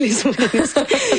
les souverainistes.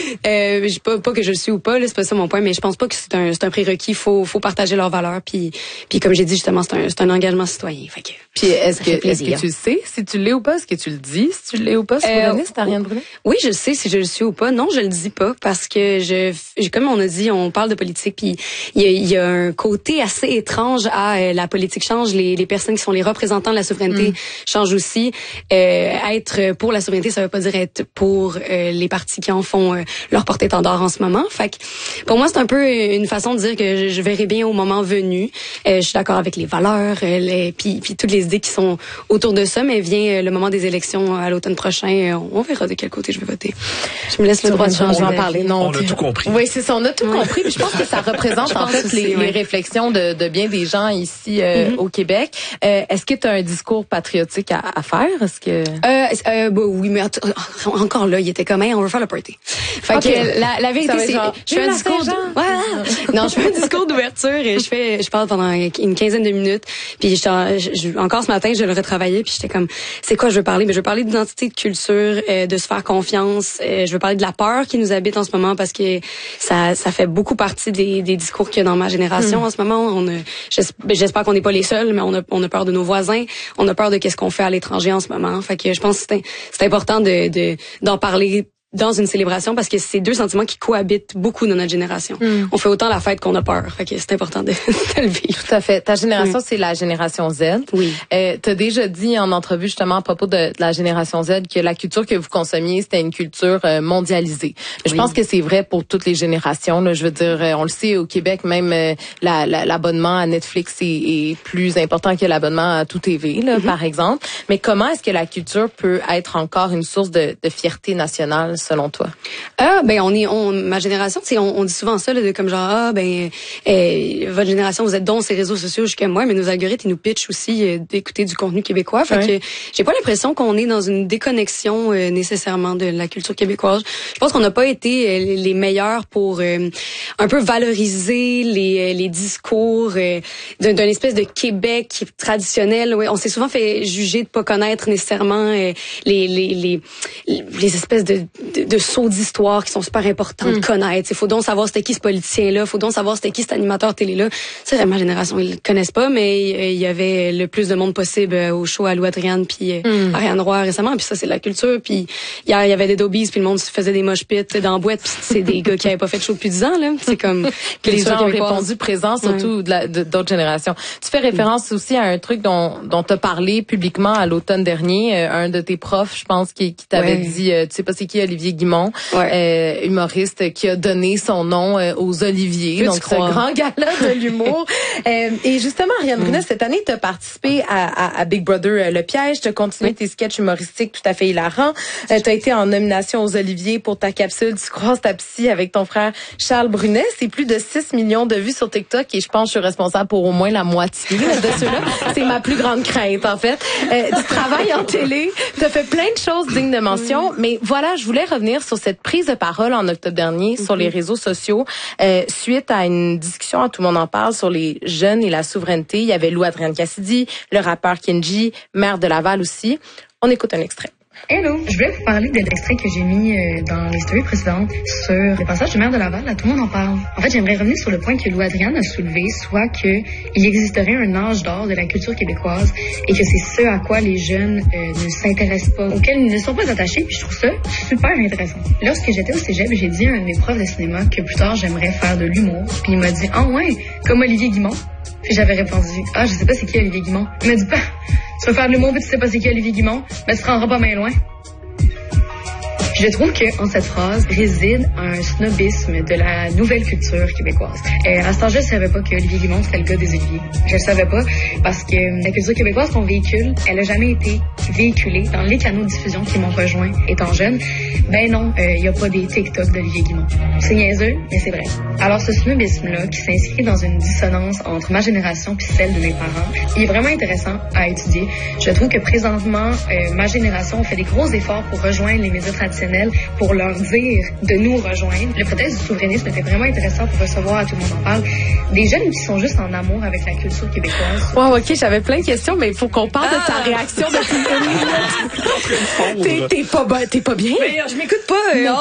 Pas que je le suis ou pas, là, c'est pas ça mon point, mais je pense pas que c'est un prérequis. Faut partager leurs valeurs. Puis comme j'ai dit justement, c'est un engagement citoyen. Fait que, puis est-ce que tu le sais si tu l'es ou pas? Est-ce que tu le dis si tu l'es ou pas, souverainiste, Ariane Brunet? Oui, je le sais si je le suis ou pas. Non, je le dis pas parce que comme on a dit, on parle de politique, puis il y a un côté assez étrange à la politique change. Les personnes qui sont les représentants de la souveraineté changent aussi. Être pour la souveraineté, ça veut pas dire être pour les partis qui en font leur porte-étendard en ce moment. Fait que pour moi, c'est un peu une façon de dire que je verrai bien au moment venu. Je suis d'accord avec les valeurs, puis toutes les idées qui sont autour de ça, mais vient le moment des élections à l'automne prochain. On verra de quel côté je vais voter. Je me laisse le droit de changer. On va en parler. Non, on a tout compris. Oui, c'est ça. On a tout compris. Puis je pense que ça représente en fait les réflexions de bien des gens ici au Québec. Est-ce que tu as un discours patriotique à faire? Est-ce que oui, mais encore là, il était comme on veut faire le party. Fait que la vérité c'est je fais un discours non, je fais un discours d'ouverture et je parle pendant une quinzaine de minutes. Puis encore ce matin, je le retravaillais puis j'étais comme c'est quoi je veux parler? Mais je veux parler d'identité, de culture, de se faire confiance, je veux parler de la peur qui nous habite en ce moment parce que ça fait beaucoup partie des discours qu'il y a dans ma génération en ce moment. J'espère qu'on n'est pas les seuls, mais on a peur de nos voisins, on a peur de qu'est-ce qu'on fait à l'étranger en ce moment. Fait que je pense que c'est important d'en parler dans une célébration parce que c'est deux sentiments qui cohabitent beaucoup dans notre génération. On fait autant la fête qu'on a peur. Fait que c'est important de le vivre. Tout à fait. Ta génération, c'est la génération Z. Oui. T'as déjà dit en entrevue justement à propos de la génération Z que la culture que vous consommiez, c'était une culture mondialisée. Je pense que c'est vrai pour toutes les générations. Là. Je veux dire, on le sait au Québec, même l'abonnement à Netflix est plus important que l'abonnement à Tout TV, là, par exemple. Mais comment est-ce que la culture peut être encore une source de fierté nationale selon toi? Ma génération, on dit souvent ça, là, de comme genre, votre génération, vous êtes dans ces réseaux sociaux jusqu'à moi, mais nos algorithmes, ils nous pitchent aussi d'écouter du contenu québécois. Fait que j'ai pas l'impression qu'on est dans une déconnexion nécessairement de la culture québécoise. Je pense qu'on n'a pas été les meilleurs pour un peu valoriser les discours d'un espèce de Québec traditionnel. Ouais, on s'est souvent fait juger de pas connaître nécessairement les espèces de sauts d'histoire qui sont super importants de connaître. Il faut donc savoir c'était qui ce politicien-là, faut donc savoir c'était qui cet animateur télé-là. C'est ma génération, ils le connaissent pas, mais il y avait le plus de monde possible au show à Lou Adrienne puis Ariane Roy récemment, puis ça c'est de la culture. Puis hier il y avait des Dobies, puis le monde se faisait des mosh pits dans la boîte, puis c'est des gars qui avaient pas fait de show depuis 10 ans là. C'est comme que les gens ont répondu présent, surtout d'autres générations. Tu fais référence aussi à un truc dont tu as parlé publiquement à l'automne dernier, un de tes profs, je pense, qui t'avait dit, tu sais pas c'est qui, Olivier Guimond, humoriste qui a donné son nom aux Oliviers, donc c'est un grand gala de l'humour. Et justement, Ariane Brunet, cette année, tu as participé à Big Brother Le Piège, tu as continué tes sketchs humoristiques tout à fait hilarants. Tu as été en nomination aux Oliviers pour ta capsule Tu croises ta psy avec ton frère Charles Brunet. C'est plus de 6 millions de vues sur TikTok et je pense que je suis responsable pour au moins la moitié de ceux-là. C'est ma plus grande crainte, en fait. Tu travailles en télé, tu as fait plein de choses dignes de mention, mais voilà, je voulais revenir sur cette prise de parole en octobre dernier sur les réseaux sociaux suite à une discussion, tout le monde en parle, sur les jeunes et la souveraineté. Il y avait Lou Adrienne Cassidy, le rappeur Kenji, maire de Laval aussi. On écoute un extrait. Hello, je voulais vous parler de l'extrait que j'ai mis dans les stories précédentes sur le passage du maire de Laval. Là, tout le monde en parle. En fait, j'aimerais revenir sur le point que Lou Adrienne a soulevé, soit qu'il existerait un âge d'or de la culture québécoise et que c'est ce à quoi les jeunes ne s'intéressent pas, auxquels ils ne sont pas attachés. Puis je trouve ça super intéressant. Lorsque j'étais au cégep, j'ai dit à un de mes profs de cinéma que plus tard, j'aimerais faire de l'humour. Puis il m'a dit « Ah ouais, comme Olivier Guimond ». Puis j'avais répondu « Ah, je sais pas c'est qui Olivier Guimond ». Il m'a dit « Bah, tu veux faire de l'humour mais tu sais pas c'est qui Olivier Guimond, mais tu te rendras pas bien loin ». Je trouve qu'en cette phrase réside un snobisme de la nouvelle culture québécoise. À ce âge-là, je savais pas que Olivier Guimond c'était le gars des Oliviers. Je le savais pas parce que la culture québécoise qu'on véhicule, elle a jamais été véhiculée dans les canaux de diffusion qui m'ont rejoint étant jeune. Ben non, il y a pas des TikTok d'Olivier Guimond. C'est niaiseux, mais c'est vrai. Alors ce snobisme-là, qui s'inscrit dans une dissonance entre ma génération puis celle de mes parents, il est vraiment intéressant à étudier. Je trouve que présentement, ma génération fait des gros efforts pour rejoindre les médias traditionnels personnel pour leur dire de nous rejoindre. Le prétexte du souverainisme était vraiment intéressant pour recevoir à Tout le monde en parle des jeunes qui sont juste en amour avec la culture québécoise. Wow, OK, j'avais plein de questions, mais il faut qu'on parle de ta réaction depuis une minute. T'es pas bien? Mais je m'écoute pas.